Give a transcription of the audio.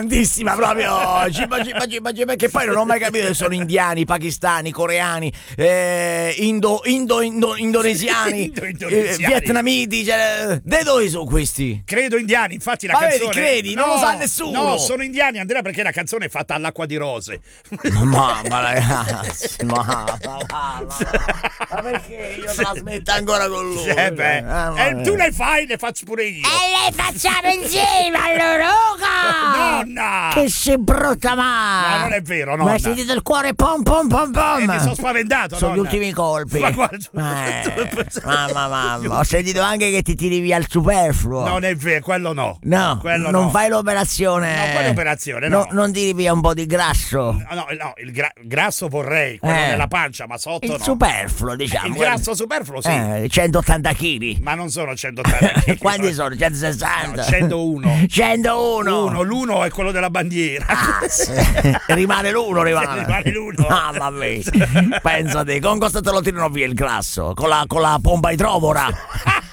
Tantissima proprio, perché poi non ho mai capito se sono indiani, pakistani, coreani, indonesiani, vietnamiti, cioè, da dove sono questi? Credo indiani, infatti la Ma canzone... vedi, credi? Non lo sa nessuno. No, sono indiani, Andrea, perché la canzone è fatta all'acqua di rose. Ma ragazzi, ma perché io trasmetto ancora con lui? Tu le fai, le faccio pure io. E le facciamo insieme allora, Nonna! che sei brutta No, non è vero, nonna. Ma hai sentito il cuore pom pom pom pom? Mi sono spaventato, Sono nonna. gli ultimi colpi. Ma guarda... Mamma, ho sentito anche che ti tiri via il superfluo. Non è vero, quello no. No, quello non no. fai l'operazione. No, quale operazione? No. Non tiri via un po' di grasso. No, il grasso vorrei, quello nella pancia, ma sotto Il no. superfluo, diciamo. Il grasso superfluo, sì. 180 kg. Ma non sono 180 kg. Quanti sono? 160? No, 101. 101. L'uno è quello della bandiera. Rimane l'uno, Rimane l'uno. Mamma mia. Pensate, con cosa te lo tirano via il grasso? Con la pompa di Trovora.